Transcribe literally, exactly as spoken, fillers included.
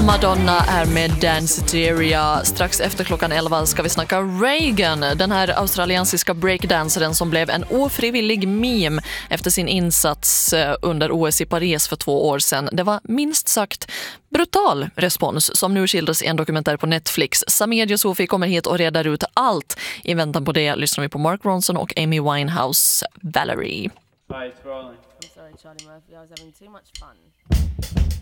Madonna är med Danceteria. Strax efter klockan elva ska vi snacka Reagan, den här australiensiska breakdanseren som blev en ofrivillig meme efter sin insats under O S i Paris för två år sedan. Det var minst sagt brutal respons som nu skildras i en dokumentär på Netflix. Samir Yusufi kommer hit och redar ut allt. I väntan på det lyssnar vi på Mark Ronson och Amy Winehouse Valerie. Hi, it's rolling. I'm sorry, Charlie Murphy. I was having too much fun.